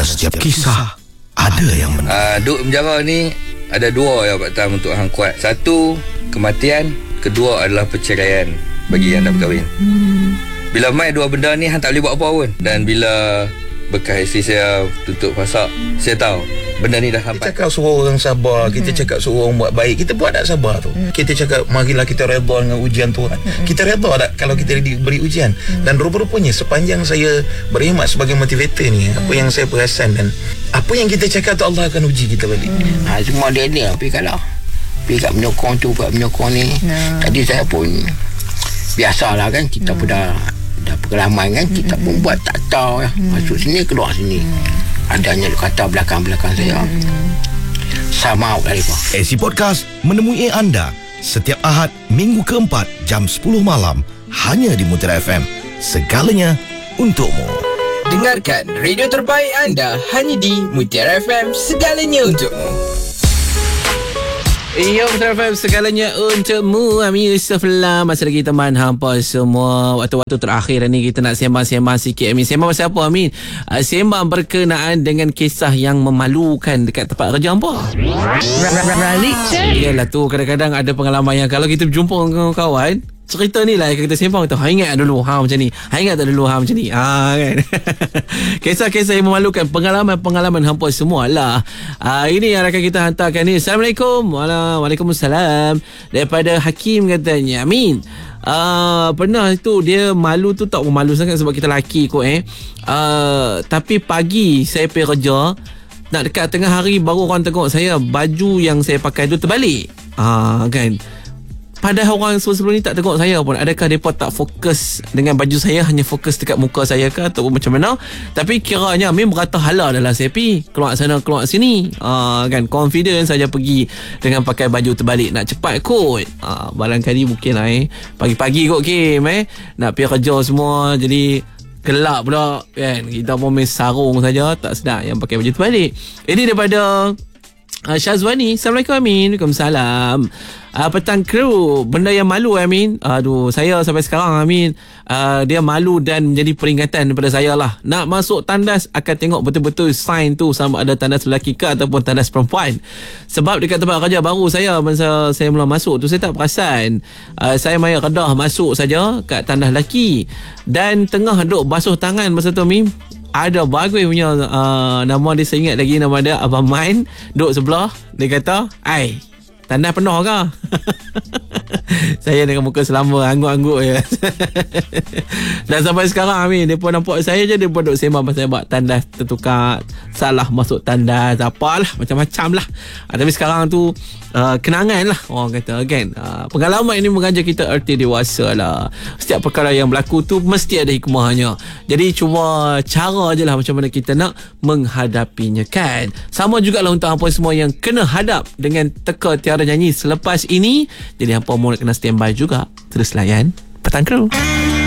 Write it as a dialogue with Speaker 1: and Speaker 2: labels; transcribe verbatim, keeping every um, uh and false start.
Speaker 1: dalam setiap kisah ada yang benar.
Speaker 2: Uh, duduk penjara ni ada dua yang pertama untuk hang kuat. Satu, kematian. Kedua adalah perceraian bagi yang dah berkahwin. Hmm. Bila mai dua benda ni hang tak boleh buat apa pun. Dan bila bekas isteri saya tutup pasak, saya tahu benda ni dah sampai.
Speaker 3: Kita cakap suruh orang sabar, kita hmm. cakap suruh orang buat baik, kita buat tak sabar tu. Hmm. Kita cakap marilah kita redha dengan ujian Tuhan. Hmm. Kita redha tak kalau kita diberi ujian. Hmm. Dan rupa-rupanya sepanjang saya berkhidmat sebagai motivator ni, hmm. apa yang saya perasan dan apa yang kita cakap tu Allah akan uji kita balik.
Speaker 4: Hmm. Ha, semua dia ni tapi kalau pergi kat menyokong tu, kat menyokong ni. Nah. Tadi saya pun biasalah kan, kita hmm. pun dah dah pengalaman kan, kita hmm. pun buat tak tahu ya. Hmm. Masuk sini, keluar sini. Hmm. Adanya kata belakang-belakang saya. Hmm. Sama out dari apa.
Speaker 1: A C Podcast menemui anda setiap Ahad minggu keempat jam sepuluh malam hanya di Mutiara F M. Segalanya untukmu.
Speaker 5: Dengarkan radio terbaik anda hanya di Mutiara F M. Segalanya untukmu.
Speaker 6: Yo, Mutiara F M, segalanya untukmu. Amin Yusuf lah. Masa lagi teman hampa semua. Waktu-waktu terakhir ni kita nak sembang-sembang sikit. Amin, sembang pasal apa Amin? Uh, sembang berkenaan dengan kisah yang memalukan dekat tempat kerja hampa.
Speaker 7: Ralik je.
Speaker 6: Yalah tu, kadang-kadang ada pengalaman yang kalau kita berjumpa dengan kawan, cerita ni lah yang kita sembang tu. Ha, ingat dulu ha macam ni. Ha, ingat tak dulu ha macam ni. Ha kan. Kisah-kisah yang memalukan, pengalaman-pengalaman hampa semualah. Ha, ini yang rakan kita hantarkan ni. Assalamualaikum. Waalaikumsalam. Daripada Hakim katanya. Amin. Uh, pernah tu dia malu tu, tak malu sangat sebab kita lelaki kot eh. Uh, tapi pagi saya pergi kerja, nak dekat tengah hari baru orang tengok saya baju yang saya pakai tu terbalik. Ah, kan. Padahal orang sebelum ni tak tengok saya pun. Adakah mereka tak fokus dengan baju saya, hanya fokus dekat muka saya ke ataupun macam mana? Tapi kiranya Amin berkata hala adalah saya pergi keluar sana keluar sini. Ah, kan, confident saja pergi dengan pakai baju terbalik. Nak cepat kot. Ah, barangkali mungkin lah eh. Pagi-pagi kot Kim eh. Nak pergi kerja semua. Jadi gelap pula kan. Kita pun main sarung saja, tak sedap yang pakai baju terbalik. Ini daripada Uh, Syazwani. Assalamualaikum Amin. Waalaikumsalam. Uh, petang kru, benda yang malu Amin. Aduh, saya sampai sekarang Amin, uh, dia malu dan menjadi peringatan daripada saya lah. Nak masuk tandas akan tengok betul-betul sign tu, sama ada tandas lelaki ke ataupun tandas perempuan. Sebab dekat tempat kerja baru saya, masa saya mula masuk tu saya tak perasan. uh, Saya main redah masuk saja kat tandas lelaki, dan tengah duk basuh tangan masa tu Amin, ada bagus punya uh, nama dia, saya ingat lagi nama dia Abang Main, duduk sebelah. Dia kata, "Ai, tandas penuh ke?" Saya dengan muka selama angguk-angguk je. Dan sampai sekarang Amin, dia pun nampak saya je, dia pun duduk sembang pasal buat tandas tertukar, salah masuk tandas, apalah, macam-macam lah. uh, Tapi sekarang tu uh, kenangan lah orang kata kan. uh, Pengalaman ini mengajar kita erti dewasa lah. Setiap perkara yang berlaku tu mesti ada hikmahnya. Jadi cuma cara je lah macam mana kita nak menghadapinya kan. Sama jugalah untuk hampa semua yang kena hadap dengan teka tiara nyanyi selepas ini. Jadi hampa mau kena standby juga. Terus layan Petang Kru.